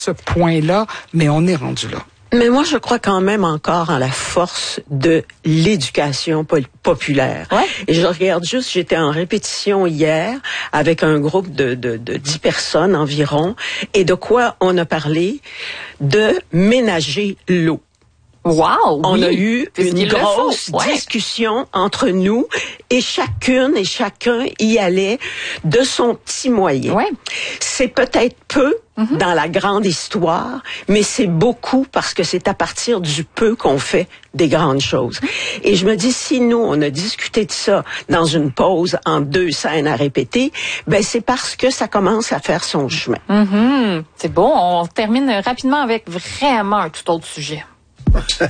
ce point-là, mais on est rendu là. Mais moi, je crois quand même encore en la force de l'éducation populaire. Ouais. Et je regarde juste, j'étais en répétition hier avec un groupe de 10 personnes environ. Et de quoi on a parlé? De ménager l'eau. Wow! On oui. a eu une grosse discussion entre nous et chacune et chacun y allait de son petit moyen. Ouais. C'est peut-être peu dans la grande histoire, mais c'est beaucoup parce que c'est à partir du peu qu'on fait des grandes choses. Et je me dis, si nous, on a discuté de ça dans une pause en 2 scènes à répéter, ben c'est parce que ça commence à faire son chemin. C'est bon. On termine rapidement avec vraiment un tout autre sujet.